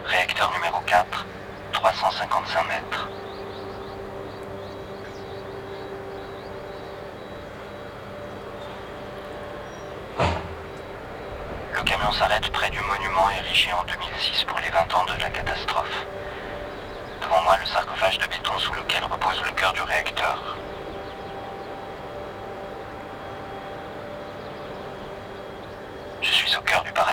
Réacteur numéro 4, 355 mètres. Le camion s'arrête près du monument érigé en 2006 pour les 20 ans de la catastrophe. Devant moi, le sarcophage de béton sous lequel repose le cœur du réacteur. Je suis au cœur du parc.